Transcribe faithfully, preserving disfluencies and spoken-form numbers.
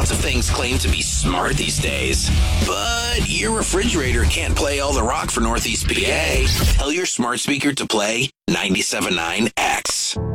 Lots of things claim to be smart these days. But your refrigerator can't play all the rock for Northeast P A. Tell your smart speaker to play ninety-seven point nine X.